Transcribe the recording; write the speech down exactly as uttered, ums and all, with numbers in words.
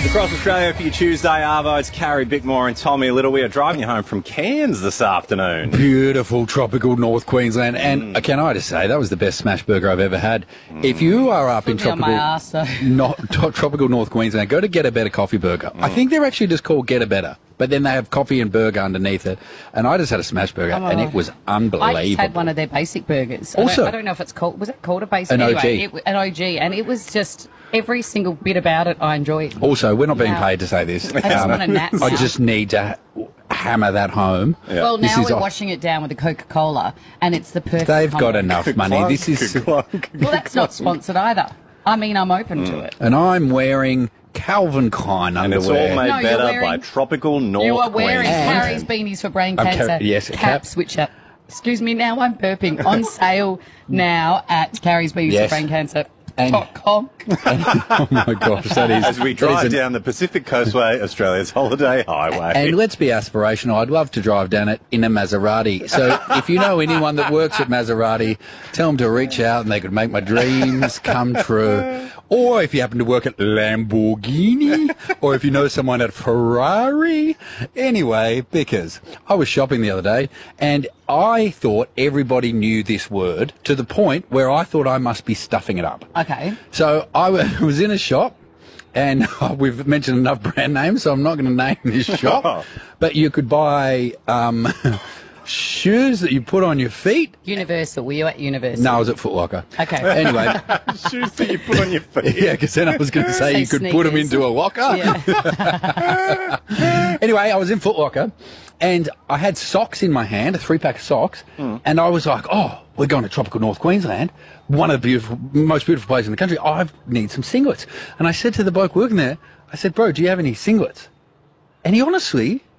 Across Australia for your Tuesday, Arvo, it's Carrie Bickmore and Tommy Little. We are driving you home from Cairns this afternoon. Beautiful tropical North Queensland. And mm. can I just say, that was the best smash burger I've ever had. Mm. If you are up Put in me tropical, on my arse, so. not, tropical North Queensland, go to Get a Better Coffee Burger. Mm. I think they're actually just called Get a Better. But then they have coffee and burger underneath it. And I just had a smash burger, oh. and it was unbelievable. I just had one of their basic burgers. Also, I don't, I don't know if it's called, was it called a basic? An anyway, O G. It, an O G. And it was just, every single bit about it I enjoyed. Also, we're not being now, paid to say this. I just um, want a nap now. I just need to hammer that home. Yeah. Well, now this we're off. washing it down with the Coca-Cola, and it's the perfect They've combo. got enough money. Clunk, this is clunk, Well, that's not sponsored either. I mean, I'm open mm. to it. And I'm wearing Calvin Klein and underwear. it's all made no, better wearing, by tropical North You are wearing Queensland. Carrie's beanies for brain I'm cancer. car- yes, caps, cap. which are, excuse me, now I'm burping, on sale now at Carrie's beanies Yes. for brain cancer. And, dot com. and, oh my gosh, that is. As we drive an, down the Pacific Coastway, Australia's holiday highway. And let's be aspirational. I'd love to drive down it in a Maserati. So if you know anyone that works at Maserati, tell them to reach out and they could make my dreams come true. Or if you happen to work at Lamborghini, or if you know someone at Ferrari. Anyway, because I was shopping the other day and I thought everybody knew this word to the point where I thought I must be stuffing it up. Okay. So I was in a shop, and we've mentioned enough brand names, so I'm not going to name this shop. But you could buy um, shoes that you put on your feet. Universal. Were you at Universal? No, I was at Foot Locker. Okay. Anyway. Shoes that you put on your feet. Yeah, because then I was going to say, Say you could sneakers. put them into a locker. Yeah. Anyway, I was in Foot Locker, and I had socks in my hand, a three-pack of socks, mm. and I was like, oh, we're going to tropical North Queensland, one of the beautiful, most beautiful places in the country. I need some singlets. And I said to the bloke working there, I said, bro, do you have any singlets? And he honestly